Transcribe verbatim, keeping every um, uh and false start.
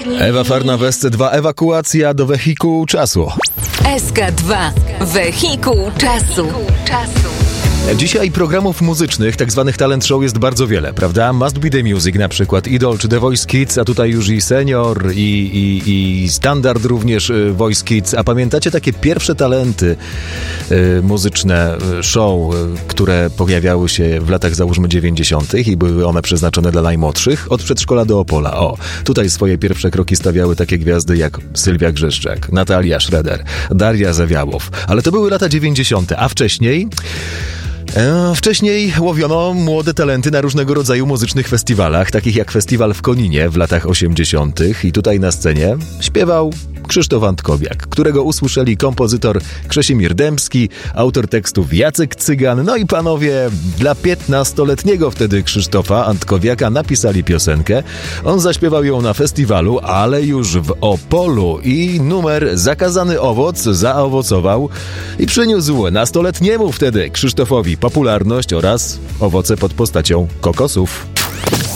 piękni. Ewa Farna w S C dwa. Ewakuacja do wehikułu czasu. S K dwa. Wehikuł czasu. czasu. Dzisiaj programów muzycznych, tak zwanych talent show jest bardzo wiele, prawda? Must Be The Music na przykład, Idol czy The Voice Kids, a tutaj już i Senior, i, i, i Standard również y, Voice Kids. A pamiętacie takie pierwsze talenty y, muzyczne, y, show, y, które pojawiały się w latach załóżmy dziewięćdziesiątych i były one przeznaczone dla najmłodszych? Od przedszkola do Opola. O, tutaj swoje pierwsze kroki stawiały takie gwiazdy jak Sylwia Grzeszczak, Natalia Schroeder, Daria Zawiałow. Ale to były lata dziewięćdziesiąte, a wcześniej... E, wcześniej łowiono młode talenty na różnego rodzaju muzycznych festiwalach, takich jak festiwal w Koninie w latach osiemdziesiątych i tutaj na scenie śpiewał Krzysztof Antkowiak, którego usłyszeli kompozytor Krzesimir Dębski, autor tekstów Jacek Cygan, no i panowie dla piętnastoletniego wtedy Krzysztofa Antkowiaka napisali piosenkę. On zaśpiewał ją na festiwalu, ale już w Opolu i numer Zakazany owoc zaowocował i przyniósł nastoletniemu wtedy Krzysztofowi popularność oraz owoce pod postacią kokosów.